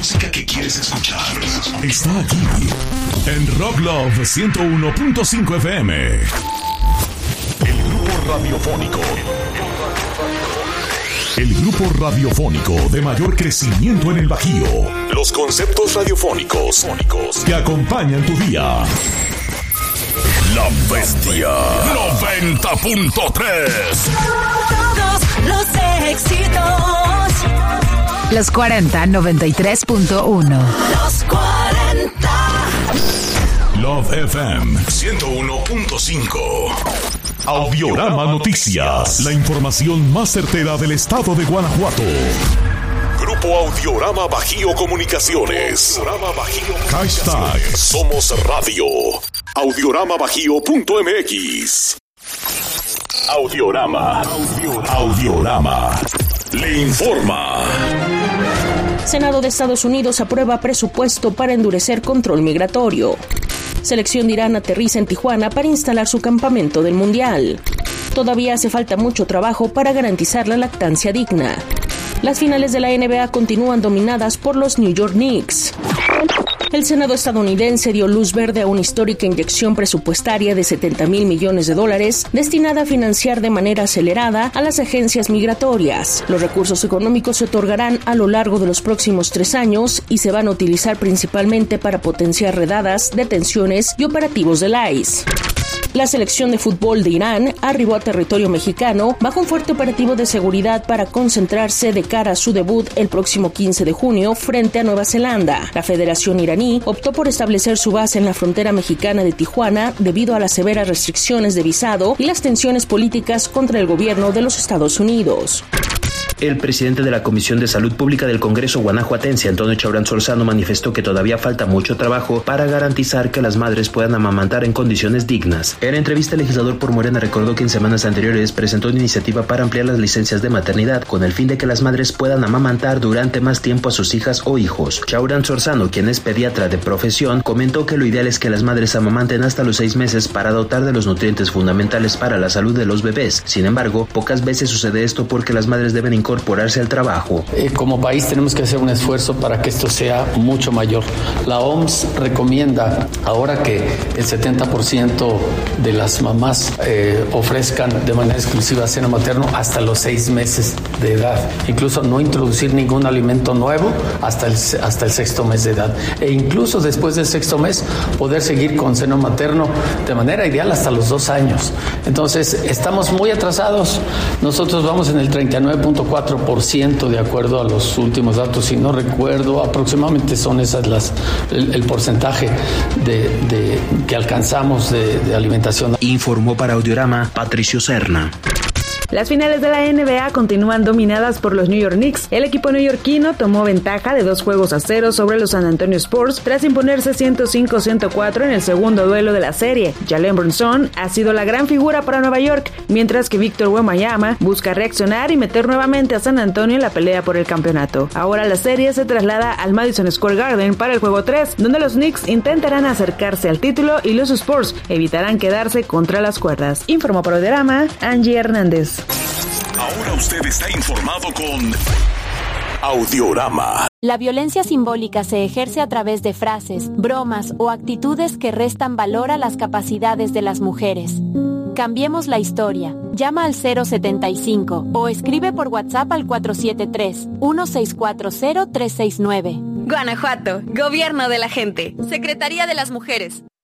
música que quieres escuchar está aquí en Rock Love 101.5 FM. El grupo radiofónico de mayor crecimiento en el Bajío. Los conceptos radiofónicos que acompañan tu día. La Bestia 90.3. Todos los éxitos. Los 40 93.1. Los 40. Love FM 101.5. Audiorama Noticias. La información más certera del estado de Guanajuato. Grupo Audiorama Bajío Comunicaciones. Hashtag Somos Radio. Audioramabajío.mx. Audiorama. Le informa. Senado de Estados Unidos aprueba presupuesto para endurecer control migratorio. Selección de Irán aterriza en Tijuana para instalar su campamento del Mundial. Todavía hace falta mucho trabajo para garantizar la lactancia digna. Las finales de la NBA continúan dominadas por los New York Knicks. El Senado estadounidense dio luz verde a una histórica inyección presupuestaria de $70,000 millones destinada a financiar de manera acelerada a las agencias migratorias. Los recursos económicos se otorgarán a lo largo de los próximos 3 años y se van a utilizar principalmente para potenciar redadas, detenciones y operativos del ICE. La selección de fútbol de Irán arribó a territorio mexicano bajo un fuerte operativo de seguridad para concentrarse de cara a su debut el próximo 15 de junio frente a Nueva Zelanda. La Federación iraní optó por establecer su base en la frontera mexicana de Tijuana debido a las severas restricciones de visado y las tensiones políticas contra el gobierno de los Estados Unidos. El presidente de la Comisión de Salud Pública del Congreso guanajuatense, Antonio Chaurán Solzano, manifestó que todavía falta mucho trabajo para garantizar que las madres puedan amamantar en condiciones dignas. En entrevista, el legislador por Morena recordó que en semanas anteriores presentó una iniciativa para ampliar las licencias de maternidad con el fin de que las madres puedan amamantar durante más tiempo a sus hijas o hijos. Chaurán Solzano, quien es pediatra de profesión, comentó que lo ideal es que las madres amamanten hasta los 6 meses para dotar de los nutrientes fundamentales para la salud de los bebés. Sin embargo, pocas veces sucede esto porque las madres deben incorporarse al trabajo. Como país tenemos que hacer un esfuerzo para que esto sea mucho mayor. La OMS recomienda ahora que el 70% de las mamás ofrezcan de manera exclusiva seno materno hasta los 6 meses de edad. Incluso no introducir ningún alimento nuevo hasta el 6º mes de edad. E incluso después del 6º mes poder seguir con seno materno de manera ideal hasta los 2 años. Entonces estamos muy atrasados. Nosotros vamos en el 39.4% de acuerdo a los últimos datos, si no recuerdo, aproximadamente son esas el porcentaje que alcanzamos de alimentación. Informó para Audiorama Patricio Serna. Las finales de la NBA continúan dominadas por los New York Knicks. El equipo neoyorquino tomó ventaja de 2-0 sobre los San Antonio Spurs tras imponerse 105-104 en el segundo duelo de la serie. Jalen Brunson ha sido la gran figura para Nueva York, mientras que Victor Wembanyama busca reaccionar y meter nuevamente a San Antonio en la pelea por el campeonato. Ahora la serie se traslada al Madison Square Garden para el juego 3, donde los Knicks intentarán acercarse al título y los Spurs evitarán quedarse contra las cuerdas. Informó para Audiorama Angie Hernández. Ahora usted está informado con Audiorama. La violencia simbólica se ejerce a través de frases, bromas o actitudes que restan valor a las capacidades de las mujeres. Cambiemos la historia. Llama al 075 o escribe por WhatsApp al 473-1640-369. Guanajuato, Gobierno de la Gente, Secretaría de las Mujeres.